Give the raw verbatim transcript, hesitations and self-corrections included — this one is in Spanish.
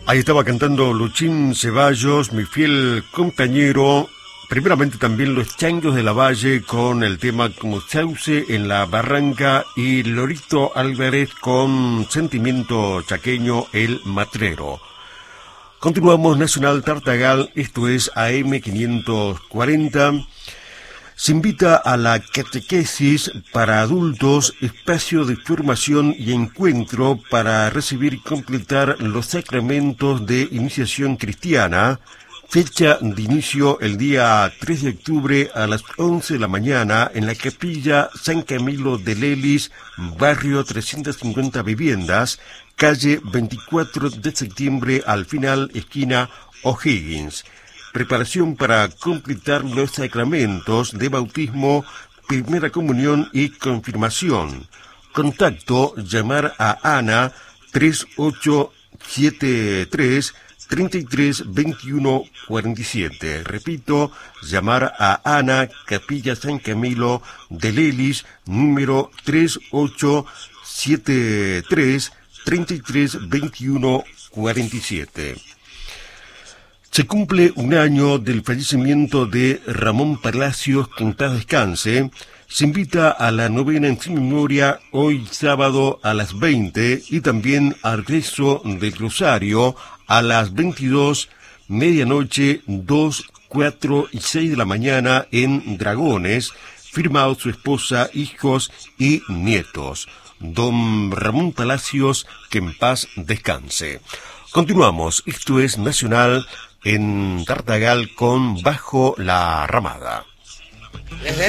Ahí estaba cantando Luchín Ceballos, mi fiel compañero. Primeramente también los Changos de la Valle con el tema Como Sauce en la Barranca y Lorito Álvarez con Sentimiento Chaqueño, El Matrero. Continuamos Nacional Tartagal, esto es A M quinientos cuarenta. Se invita a la catequesis para adultos, espacio de formación y encuentro para recibir y completar los sacramentos de iniciación cristiana. Fecha de inicio el día tres de octubre a las once de la mañana en la capilla San Camilo de Lelis, barrio trescientas cincuenta viviendas, calle veinticuatro de septiembre al final, esquina O'Higgins. Preparación para completar los sacramentos de bautismo, primera comunión y confirmación. Contacto, llamar a Ana tres ocho siete tres, tres tres dos uno cuatro siete. Repito, llamar a Ana, Capilla San Camilo de Lelis, número tres ocho siete tres, tres tres dos uno cuatro siete. Se cumple un año del fallecimiento de Ramón Palacios, que en paz descanse. Se invita a la novena en su memoria hoy sábado a las veinte y también al rezo del Rosario a las veintidós, medianoche, dos, cuatro y seis de la mañana en Dragones, firmado su esposa, hijos y nietos. Don Ramón Palacios, que en paz descanse. Continuamos, esto es Nacional en Tartagal con Bajo la Ramada.